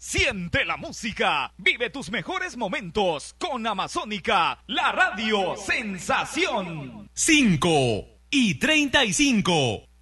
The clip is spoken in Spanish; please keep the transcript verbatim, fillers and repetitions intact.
Siente la música, vive tus mejores momentos con Amazónica, la radio sensación. cinco y treinta y cinco.